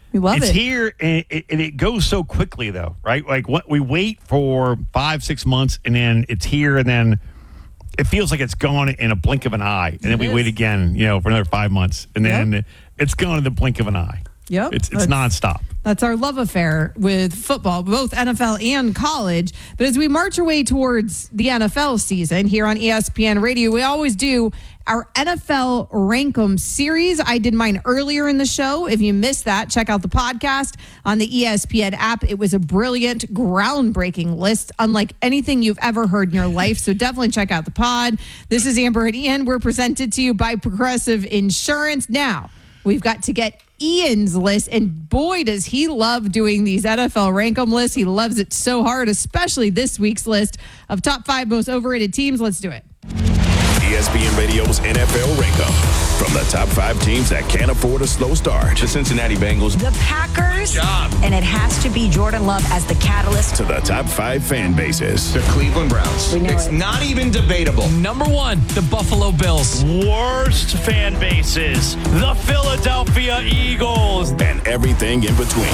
We love it. It's here, and it goes so quickly, though, right? Like, we wait for 5-6 months, and then it's here, and then it feels like it's gone in a blink of an eye. And then we wait again, for another 5 months, and then it's gone in the blink of an eye. Yep. It's nonstop. That's our love affair with football, both NFL and college. But as we march away towards the NFL season here on ESPN Radio, we always do our NFL Rank 'em series. I did mine earlier in the show. If you missed that, check out the podcast on the ESPN app. It was a brilliant, groundbreaking list, unlike anything you've ever heard in your life. So definitely check out the pod. This is Amber and Ian. We're presented to you by Progressive Insurance. Now, we've got to get Ian's list, and boy, does he love doing these NFL Rank 'em lists. He loves it so hard, especially this week's list of top 5 most overrated teams. Let's do it. ESPN Radio's NFL Rank 'em. From the top 5 teams that can't afford a slow start. The Cincinnati Bengals. The Packers. And it has to be Jordan Love as the catalyst. To the top 5 fan bases. The Cleveland Browns. It's not even debatable. Number 1, the Buffalo Bills. Worst fan bases, the Philadelphia Eagles. And everything in between.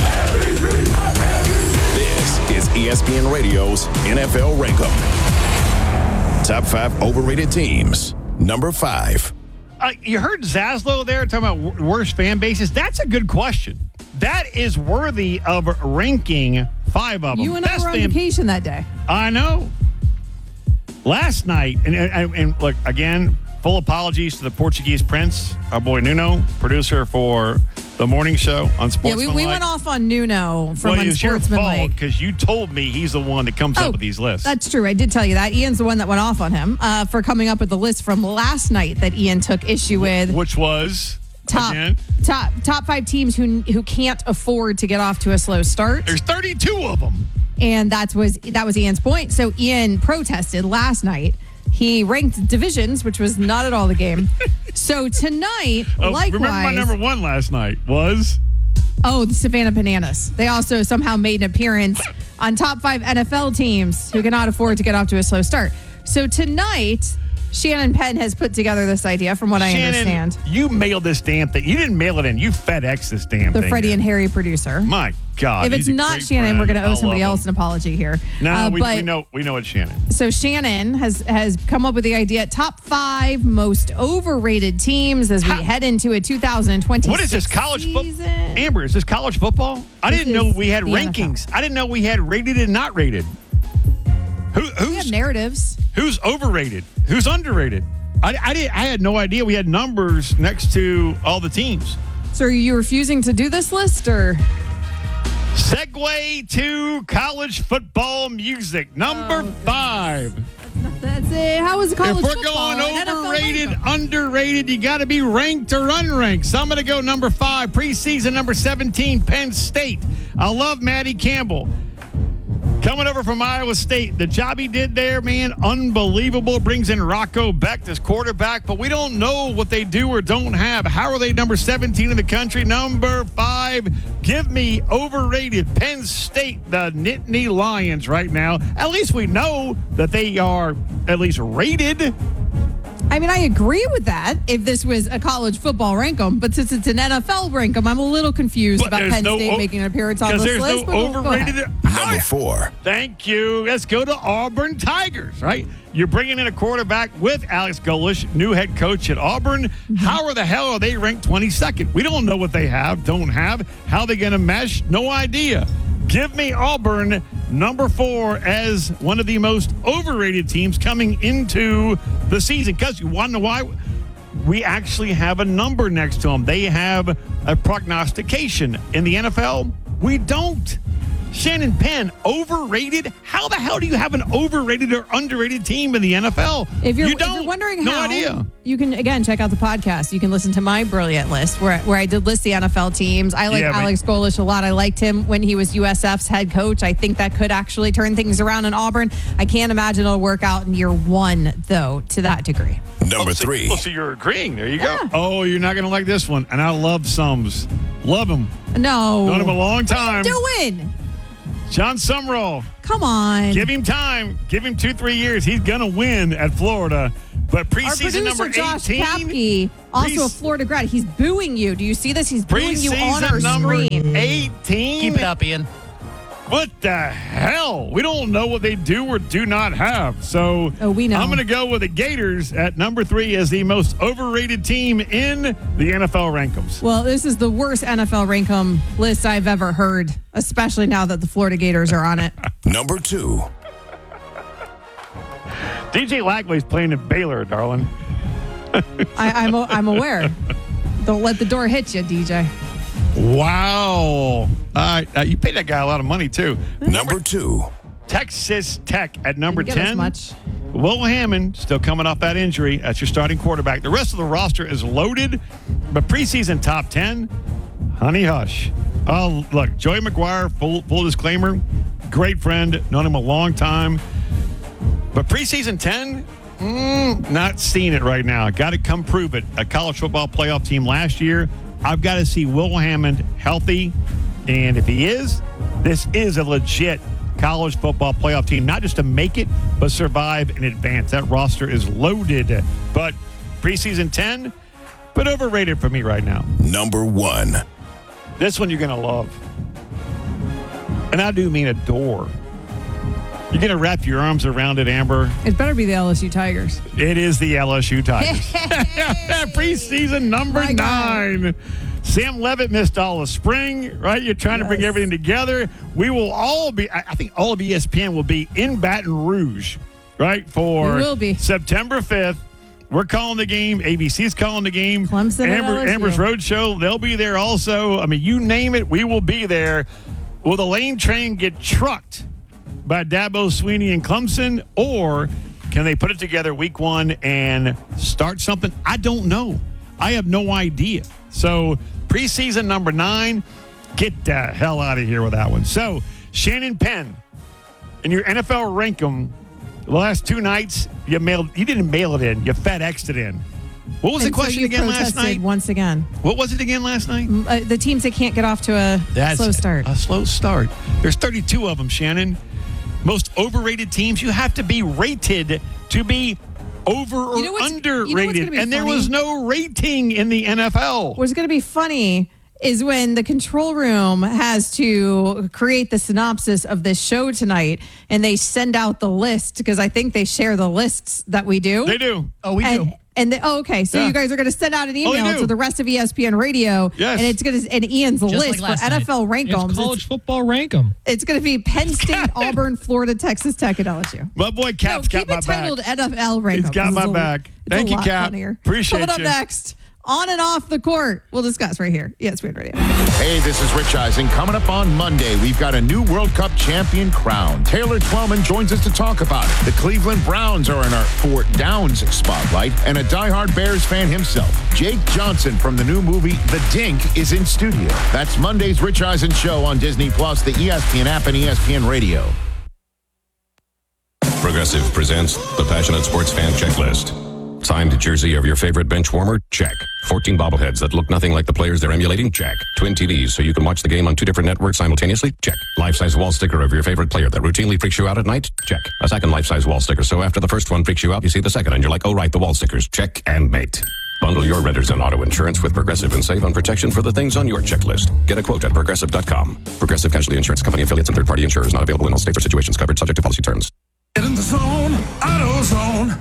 This is ESPN Radio's NFL Rank 'em. Top 5 overrated teams. Number 5. You heard Zaslow there talking about worst fan bases. That's a good question. That is worthy of ranking 5 of them. You and I were on vacation that day. I know. Last night, and look, again, full apologies to the Portuguese Prince, our boy Nuno, producer for the morning show on Sportsmanlike. Yeah, we went off on Nuno from It's your fault Unsportsmanlike. because you told me he's the one that comes up with these lists. That's true. I did tell you that. Ian's the one that went off on him for coming up with the list from last night that Ian took issue with. Which was top 5 teams who can't afford to get off to a slow start. There's 32 of them. And that was Ian's point. So Ian protested last night. He ranked divisions, which was not at all the game. So tonight, likewise. Remember my number 1 last night was? The Savannah Bananas. They also somehow made an appearance on top 5 NFL teams who cannot afford to get off to a slow start. So tonight, Shannon Penn has put together this idea, from what I understand. You mailed this damn thing. You didn't mail it in. You FedEx this damn thing. The Freddie and Harry producer. My God. If it's not Shannon, we're going to owe somebody else an apology here. No, we know it's Shannon. So Shannon has come up with the idea, top 5 most overrated teams as we head into a 2020 What is this, college football? Amber, is this college football? I didn't know we had rankings. I didn't know we had rated and not rated. We have narratives. Who's overrated? Who's underrated? I had no idea we had numbers next to all the teams. So are you refusing to do this list, or? Segue to college football music. Number 5. That's it. How is college football? If football? we're going overrated, underrated, you got to be ranked or unranked. So I'm going to go number 5. Preseason number 17, Penn State. I love Matty Campbell. Coming over from Iowa State. The job he did there, man, unbelievable. Brings in Rocco Becht as quarterback, but we don't know what they do or don't have. How are they number 17 in the country? Number 5, give me overrated Penn State, the Nittany Lions right now. At least we know that they are at least rated. I mean, I agree with that if this was a college football rank 'em, but since it's an NFL rank 'em, I'm a little confused about Penn State making an appearance on this list. Because there's no overrated. Number 4. Thank you. Let's go to Auburn Tigers, right? You're bringing in a quarterback with Alex Golesh, new head coach at Auburn. How the hell are they ranked 22nd? We don't know what they have, don't have. How are they going to mesh? No idea. Give me Auburn, number 4, as one of the most overrated teams coming into the season. Because you want to know why? We actually have a number next to them. They have a prognostication. In the NFL, we don't. Shannon Penn, overrated? How the hell do you have an overrated or underrated team in the NFL? If you're wondering how, idea. You can, again, check out the podcast. You can listen to my brilliant list where I did list the NFL teams. I like Alex Golesh a lot. I liked him when he was USF's head coach. I think that could actually turn things around in Auburn. I can't imagine it'll work out in year 1, though, to that degree. Number 3. So you're agreeing. There you go. Oh, you're not going to like this one. And I love Sums. Love him. No. Known him a long time. What are you doing? John Sumrall. Come on. Give him time. Give him 2-3 years. He's going to win at Florida. But preseason number 18. Josh Kapke Also a Florida grad. He's booing you. Do you see this? He's booing you on our Preseason number screen. 18. Keep it up, Ian. What the hell? We don't know what they do or do not have. So we know. I'm going to go with the Gators at number 3 as the most overrated team in the NFL Rankums. Well, this is the worst NFL Rankum list I've ever heard, especially now that the Florida Gators are on it. Number 2. DJ Lackley's playing at Baylor, darling. I'm aware. Don't let the door hit you, DJ. Wow. You paid that guy a lot of money, too. Number 2. Texas Tech at number Didn't get 10. as much. Will Hammond still coming off that injury. That's your starting quarterback. The rest of the roster is loaded, but preseason top 10, honey hush. Oh, look, Joey McGuire, full disclaimer, great friend, known him a long time. But preseason 10, not seeing it right now. Got to come prove it. A college football playoff team last year. I've got to see Will Hammond healthy. And if he is, this is a legit college football playoff team. Not just to make it, but survive and advance. That roster is loaded. But preseason 10, but overrated for me right now. Number 1. This one you're going to love. And I do mean adore. You're going to wrap your arms around it, Amber. It better be the LSU Tigers. It is the LSU Tigers. Preseason number 9. Sam Levitt missed all of spring, right? You're trying to bring everything together. We will all be, I think all of ESPN will be in Baton Rouge, right? For We will be. September 5th. We're calling the game. ABC's calling the game. Clemson and LSU. Amber's Roadshow, they'll be there also. I mean, you name it, we will be there. Will the Lane Train get trucked by Dabo Swinney and Clemson, or can they put it together week 1 and start something? I don't know. I have no idea. So preseason number 9, get the hell out of here with that one. So Shannon Penn, in your NFL Rankum, the last 2 nights, you didn't mail it in. You FedExed it in. What was the question again last night? Once again. What was it again last night? The teams that can't get off to a slow start. A slow start. There's 32 of them, Shannon. Most overrated teams. You have to be rated to be over or underrated. And there was no rating in the NFL. What's going to be funny is when the control room has to create the synopsis of this show tonight and they send out the list, because I think they share the lists that we do. They do. Oh, we do. Okay. So you guys are going to send out an email to the rest of ESPN Radio. Yes. And it's going to, and Ian's Just list like for last NFL night. Rankums. It's college football Rankum. It's going to be Penn State, Auburn, Florida, Texas Tech, and LSU. My boy Cap's got my back. Keep it titled NFL Rankums. He's got my back. Thank you, Cap. Funnier. Appreciate Coming up you. next, on and off the court, we'll discuss right here. ESPN Radio. Hey, this is Rich Eisen. Coming up on Monday, we've got a new World Cup champion crown. Taylor Twellman joins us to talk about it. The Cleveland Browns are in our Fort Downs spotlight, and a diehard Bears fan himself, Jake Johnson from the new movie The Dink, is in studio. That's Monday's Rich Eisen Show on Disney+, the ESPN app, and ESPN Radio. Progressive presents the Passionate Sports Fan Checklist. Signed jersey of your favorite bench warmer? Check. 14 bobbleheads that look nothing like the players they're emulating? Check. Twin TVs so you can watch the game on 2 different networks simultaneously? Check. Life-size wall sticker of your favorite player that routinely freaks you out at night? Check. A second life-size wall sticker so after the first one freaks you out, you see the second and you're like, oh right, the wall stickers. Check and mate. Bundle your renters and auto insurance with Progressive and save on protection for the things on your checklist. Get a quote at Progressive.com. Progressive Casualty Insurance Company affiliates and third-party insurers not available in all states or situations covered subject to policy terms. Get in the zone, AutoZone.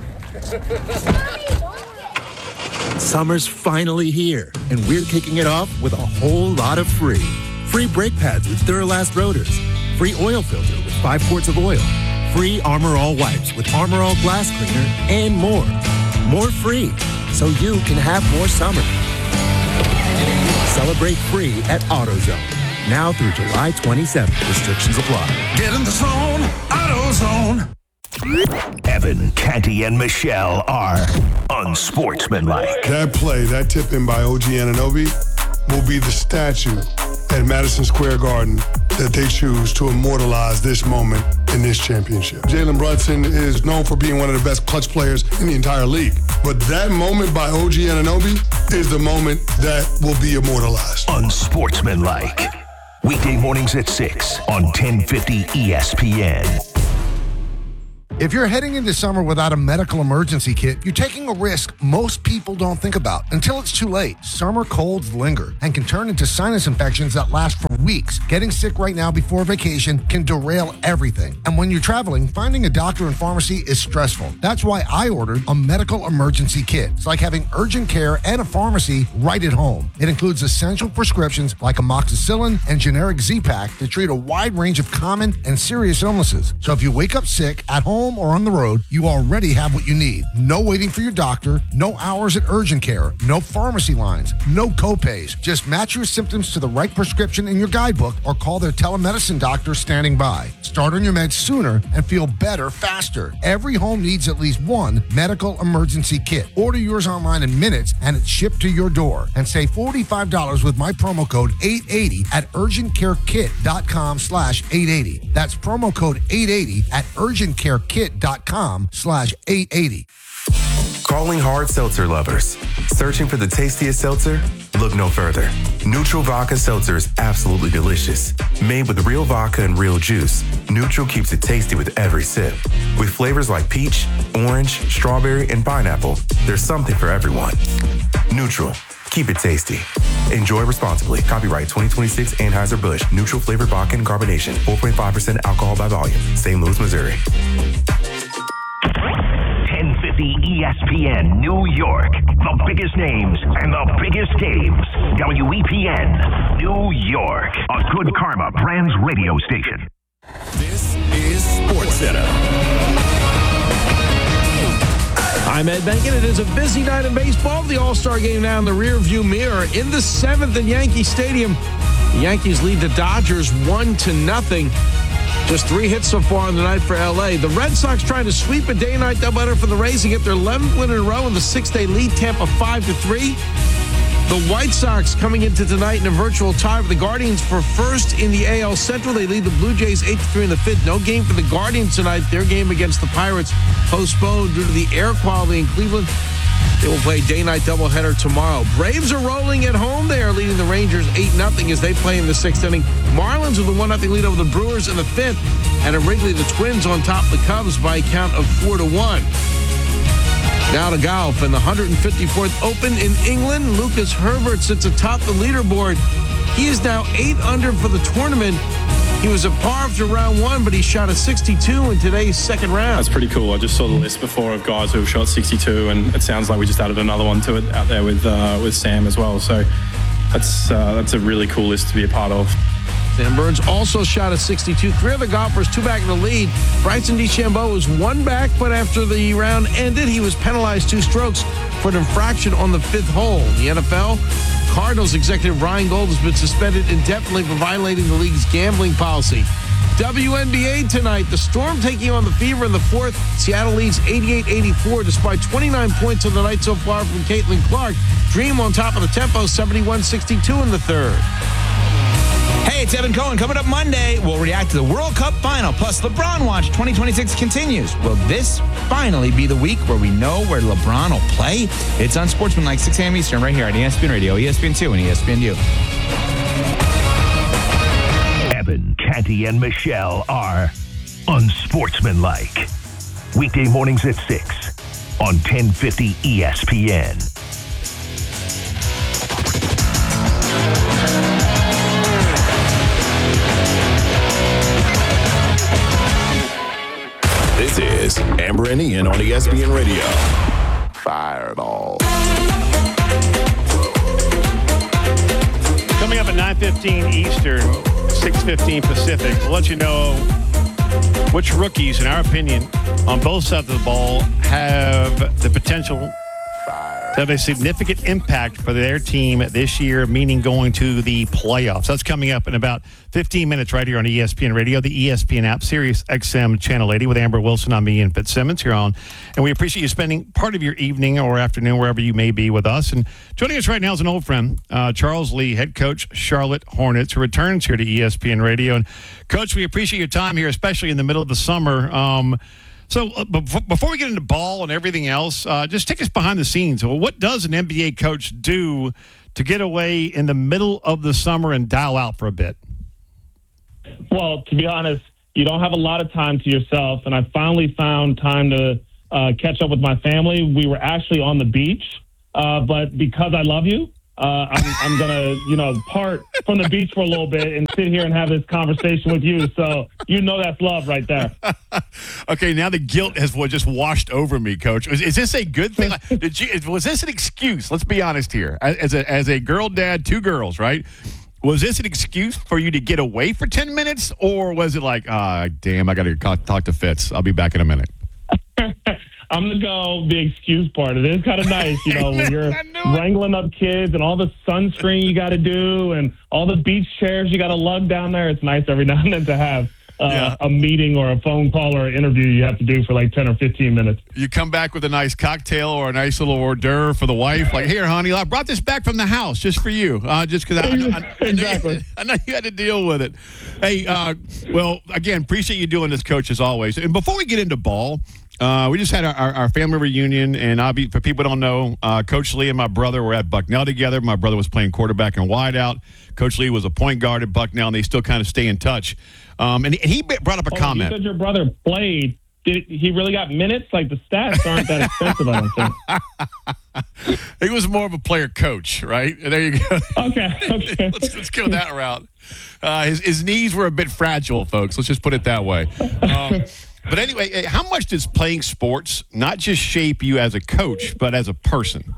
Summer's finally here, and we're kicking it off with a whole lot of free. Free brake pads with Duralast rotors. Free oil filter with 5 quarts of oil. Free Armor All wipes with Armor All glass cleaner, and more. More free, so you can have more summer. Celebrate free at AutoZone. Now through July 27th. Restrictions apply. Get in the zone, AutoZone. Evan, Canty, and Michelle are unsportsmanlike. That play, that tip in by OG Anunoby, will be the statue at Madison Square Garden that they choose to immortalize this moment in this championship. Jalen Brunson is known for being one of the best clutch players in the entire league. But that moment by OG Anunoby is the moment that will be immortalized. Unsportsmanlike. Weekday mornings at 6 on 1050 ESPN. If you're heading into summer without a medical emergency kit, you're taking a risk most people don't think about until it's too late. Summer colds linger and can turn into sinus infections that last for weeks. Getting sick right now before vacation can derail everything. And when you're traveling, finding a doctor and pharmacy is stressful. That's why I ordered a medical emergency kit. It's like having urgent care and a pharmacy right at home. It includes essential prescriptions like amoxicillin and generic Z-Pak to treat a wide range of common and serious illnesses. So if you wake up sick at home or on the road, you already have what you need. No waiting for your doctor, no hours at urgent care, no pharmacy lines, no copays. Just match your symptoms to the right prescription in your guidebook or call their telemedicine doctor standing by. Start on your meds sooner and feel better faster. Every home needs at least one medical emergency kit. Order yours online in minutes and it's shipped to your door. And save $45 with my promo code 880 at urgentcarekit.com/880. That's promo code 880 at urgentcarekit.com/880. Calling hard seltzer lovers. Searching for the tastiest seltzer? Look no further. Neutral Vodka Seltzer is absolutely delicious. Made with real vodka and real juice, Neutral keeps it tasty with every sip. With flavors like peach, orange, strawberry, and pineapple, there's something for everyone. Neutral. Keep it tasty. Enjoy responsibly. Copyright 2026 Anheuser-Busch. Neutral flavored vodka and carbonation. 4.5% alcohol by volume. St. Louis, Missouri. 1050 ESPN New York. The biggest names and the biggest games. WEPN New York. A Good Karma Brands radio station. This is SportsCenter. I'm Ed Benkin. It is a busy night in baseball. The All-Star game now in the rearview mirror. In the 7th at Yankee Stadium, the Yankees lead the Dodgers 1-0. Just 3 hits so far on the night for L.A. The Red Sox trying to sweep a day-night doubleheader for the Rays and get their 11th win in a row in the 6-day lead. Tampa 5-3. The White Sox coming into tonight in a virtual tie with the Guardians for first in the AL Central. They lead the Blue Jays 8-3 in the 5th. No game for the Guardians tonight. Their game against the Pirates postponed due to the air quality in Cleveland. They will play a day-night doubleheader tomorrow. Braves are rolling at home. They are leading the Rangers 8-0 as they play in the 6th inning. Marlins with a 1-0 lead over the Brewers in the 5th. And at Wrigley, the Twins on top of the Cubs by a count of 4-1. Now to golf in the 154th Open in England. Lucas Herbert sits atop the leaderboard. He is now 8 under for the tournament. He was a par after round 1, but he shot a 62 in today's second round. That's pretty cool. I just saw the list before of guys who have shot 62, and it sounds like we just added another one to it out there with Sam as well. So that's a really cool list to be a part of. Sam Burns also shot a 62. 3 other golfers, 2 back in the lead. Bryson DeChambeau was 1 back, but after the round ended, he was penalized 2 strokes for an infraction on the 5th hole. The NFL, Cardinals executive Ryan Gold has been suspended indefinitely for violating the league's gambling policy. WNBA tonight, the Storm taking on the Fever in the 4th. Seattle leads 88-84 despite 29 points on the night so far from Caitlin Clark. Dream on top of the tempo, 71-62 in the 3rd. Hey, it's Evan Cohen. Coming up Monday, we'll react to the World Cup final. Plus, LeBron Watch 2026 continues. Will this finally be the week where we know where LeBron will play? It's on Sportsmanlike, 6 a.m. Eastern, right here on ESPN Radio, ESPN2, and ESPNU. Evan, Canty, and Michelle are unsportsmanlike. Weekday mornings at 6 on 1050 ESPN. This is Amber and Ian on ESPN Radio. Fireball. Coming up at 9:15 Eastern, 6:15 Pacific, we'll let you know which rookies, in our opinion, on both sides of the ball have the potential to have a significant impact for their team this year, meaning going to the playoffs. That's coming up in about 15 minutes right here on ESPN Radio, the ESPN app, Sirius XM Channel 80 with Amber Wilson. I'm Ian Fitzsimmons here on. And we appreciate you spending part of your evening or afternoon, wherever you may be, with us. And joining us right now is an old friend, Charles Lee, head coach, Charlotte Hornets, who returns here to ESPN Radio. And, Coach, we appreciate your time here, especially in the middle of the summer. So before we get into ball and everything else, just take us behind the scenes. Well, what does an NBA coach do to get away in the middle of the summer and dial out for a bit? Well, to be honest, you don't have a lot of time to yourself. And I finally found time to catch up with my family. We were actually on the beach, but because I love you, I'm going to, part from the beach for a little bit and sit here and have this conversation with you. So, that's love right there. Okay, now the guilt has just washed over me, Coach. Is this a good thing? Was this an excuse? Let's be honest here. As a girl dad, 2 girls, right? Was this an excuse for you to get away for 10 minutes? Or was it like, damn, I got to talk to Fitz. I'll be back in a minute. I'm going to go the excuse part. It is kind of nice, when you're wrangling up kids and all the sunscreen you got to do and all the beach chairs you got to lug down there. It's nice every now and then to have a meeting or a phone call or an interview you have to do for like 10 or 15 minutes. You come back with a nice cocktail or a nice little hors d'oeuvre for the wife. Like, here, honey, I brought this back from the house just for you. Just because I know you had to deal with it. Hey, well, again, appreciate you doing this, Coach, as always. And before we get into ball, we just had our family reunion, and for people who don't know, Coach Lee and my brother were at Bucknell together. My brother was playing quarterback and wideout. Coach Lee was a point guard at Bucknell, and they still kind of stay in touch. And he brought up a comment. You said your brother played. Did he really got minutes? Like, the stats aren't that expensive, I don't think. He was more of a player coach, right? There you go. Okay. Let's go that route. His knees were a bit fragile, folks. Let's just put it that way. But anyway, how much does playing sports not just shape you as a coach, but as a person?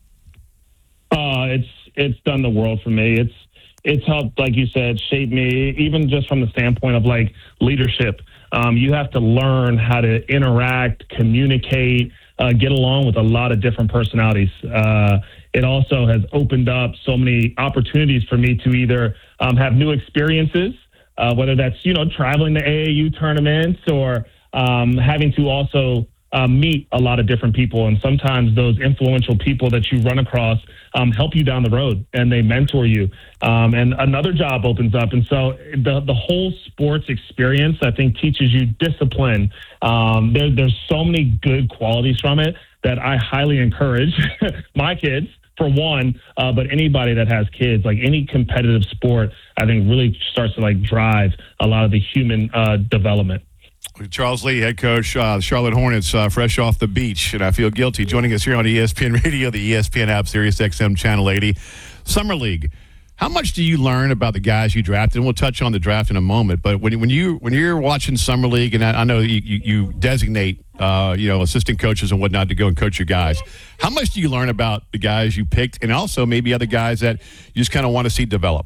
It's done the world for me. It's helped, like you said, shape me, even just from the standpoint of like leadership. You have to learn how to interact, communicate, get along with a lot of different personalities. It also has opened up so many opportunities for me to either have new experiences, whether that's, traveling to AAU tournaments or having to also meet a lot of different people. And sometimes those influential people that you run across help you down the road and they mentor you. And another job opens up. And so the whole sports experience, I think, teaches you discipline. There's so many good qualities from it that I highly encourage my kids, for one, but anybody that has kids, like any competitive sport, I think really starts to like drive a lot of the human development. Charles Lee, head coach, Charlotte Hornets, fresh off the beach, and I feel guilty. Joining us here on ESPN Radio, the ESPN app, Sirius XM Channel 80. Summer League. How much do you learn about the guys you drafted? And we'll touch on the draft in a moment. But when you're watching Summer League, and I know you designate assistant coaches and whatnot to go and coach your guys, how much do you learn about the guys you picked, and also maybe other guys that you just kind of want to see develop?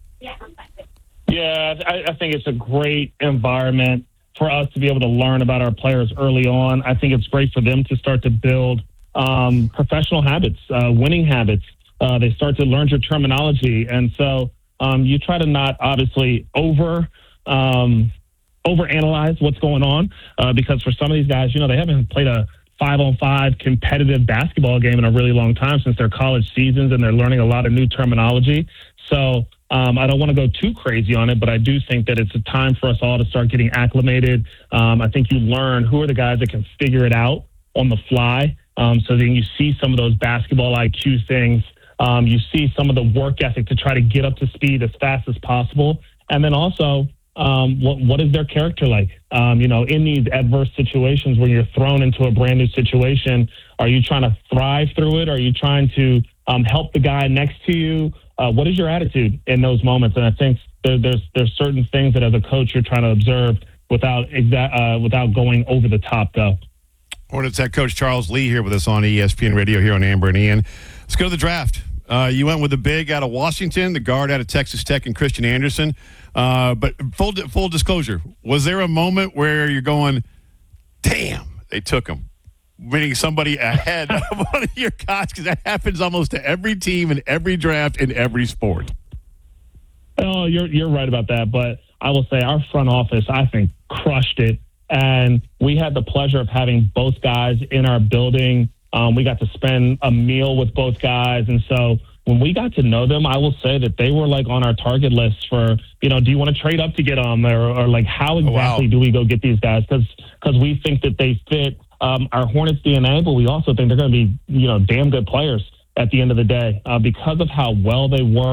Yeah, I think it's a great environment for us to be able to learn about our players early on. I think it's great for them to start to build professional habits, winning habits. They start to learn your terminology. And so you try to not obviously overanalyze what's going on because for some of these guys, they haven't played a 5-on-5 competitive basketball game in a really long time since their college seasons, and they're learning a lot of new terminology. So I don't want to go too crazy on it, but I do think that it's a time for us all to start getting acclimated. I think you learn who are the guys that can figure it out on the fly. So then you see some of those basketball IQ things. You see some of the work ethic to try to get up to speed as fast as possible. And then also, what is their character like? In these adverse situations where you're thrown into a brand new situation, are you trying to thrive through it? Are you trying to help the guy next to you? What is your attitude in those moments? And I think there's certain things that as a coach you're trying to observe without going over the top, though. Hornets head coach Charles Lee here with us on ESPN Radio here on Amber and Ian. Let's go to the draft. You went with the big out of Washington, the guard out of Texas Tech, and Christian Anderson. But full disclosure, was there a moment where you're going, damn, they took him? Meaning somebody ahead of one of your guys, because that happens almost to every team in every draft in every sport. Oh, you're right about that. But I will say our front office, I think, crushed it. And we had the pleasure of having both guys in our building. We got to spend a meal with both guys. And so when we got to know them, I will say that they were like on our target list for, do you want to trade up to get them? Or like, how exactly do we go get these guys? Because we think that they fit our Hornets DNA, but we also think they're going to be, damn good players at the end of the day because of how well they work,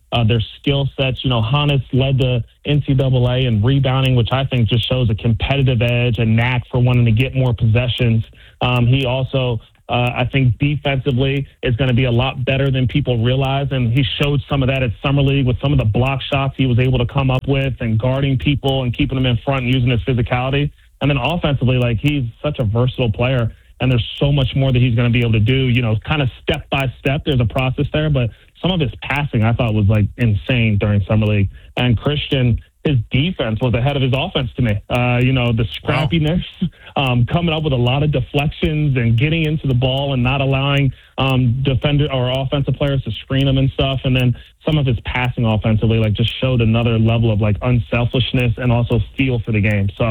their skill sets. Hannes led the NCAA in rebounding, which I think just shows a competitive edge, a knack for wanting to get more possessions. He also, I think defensively is going to be a lot better than people realize. And he showed some of that at Summer League with some of the block shots he was able to come up with and guarding people and keeping them in front and using his physicality. And then offensively, he's such a versatile player. And there's so much more that he's going to be able to do, kind of step by step. There's a process there, but some of his passing I thought was insane during Summer League. And Christian, his defense was ahead of his offense to me. The scrappiness, coming up with a lot of deflections and getting into the ball and not allowing defender or offensive players to screen him and stuff. And then some of his passing offensively, just showed another level of unselfishness and also feel for the game. So